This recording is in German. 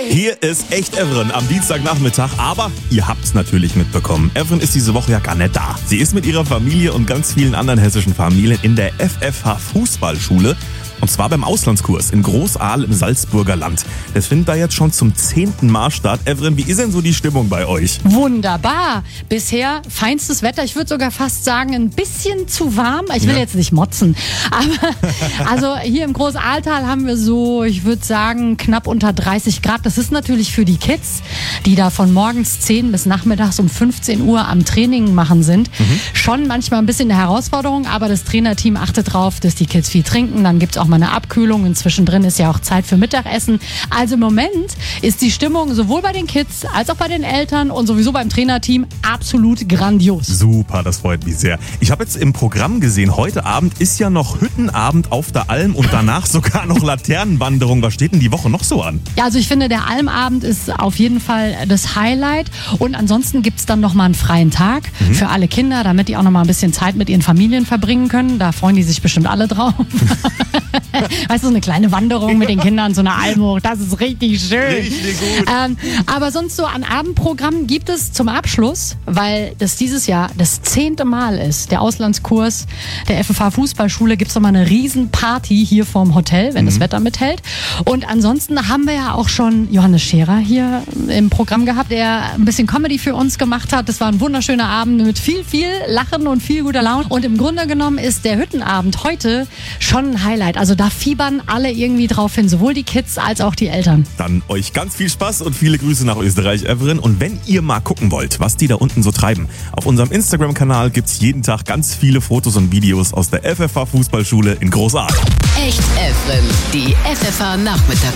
Hier ist echt Evren am Dienstagnachmittag, aber ihr habt's natürlich mitbekommen. Evren ist diese Woche ja gar nicht da. Sie ist mit ihrer Familie und ganz vielen anderen hessischen Familien in der FFH Fußballschule. Und zwar beim Auslandskurs in Großaal im Salzburger Land. Das findet da jetzt schon zum 10. Mal statt. Evren, wie ist denn so die Stimmung bei euch? Wunderbar. Bisher feinstes Wetter. Ich würde sogar fast sagen, ein bisschen zu warm. Ich will jetzt nicht motzen. Aber also hier im Großaaltal haben wir so, ich würde sagen, knapp unter 30 Grad. Das ist natürlich für die Kids, die da von morgens 10 bis nachmittags um 15 Uhr am Training machen sind, schon manchmal ein bisschen eine Herausforderung. Aber das Trainerteam achtet drauf, dass die Kids viel trinken. Dann gibt es auch mal eine Abkühlung. Inzwischen drin ist ja auch Zeit für Mittagessen. Also im Moment ist die Stimmung sowohl bei den Kids als auch bei den Eltern und sowieso beim Trainerteam absolut grandios. Super, das freut mich sehr. Ich habe jetzt im Programm gesehen, heute Abend ist ja noch Hüttenabend auf der Alm und danach sogar noch Laternenwanderung. Was steht denn die Woche noch so an? Ja, also ich finde, der Almabend ist auf jeden Fall das Highlight. Und ansonsten gibt es dann nochmal einen freien Tag für alle Kinder, damit die auch nochmal ein bisschen Zeit mit ihren Familien verbringen können. Da freuen die sich bestimmt alle drauf. Weißt du, so eine kleine Wanderung mit den Kindern, so eine Alm hoch, das ist richtig schön. Richtig gut. Aber sonst so an Abendprogramm gibt es zum Abschluss, weil das dieses Jahr das 10. Mal ist, der Auslandskurs der FFH Fußballschule, gibt es nochmal eine Riesenparty hier vorm Hotel, wenn das Wetter mithält. Und ansonsten haben wir ja auch schon Johannes Scherer hier im Programm gehabt, der ein bisschen Comedy für uns gemacht hat. Das war ein wunderschöner Abend mit viel Lachen und viel guter Laune. Und im Grunde genommen ist der Hüttenabend heute schon ein Highlight. Also da fiebern alle irgendwie drauf hin, sowohl die Kids als auch die Eltern. Dann euch ganz viel Spaß und viele Grüße nach Österreich, Evren. Und wenn ihr mal gucken wollt, was die da unten so treiben, auf unserem Instagram-Kanal gibt's jeden Tag ganz viele Fotos und Videos aus der FFH Fußballschule in Großaal. Echt Evren, die FFH Nachmittags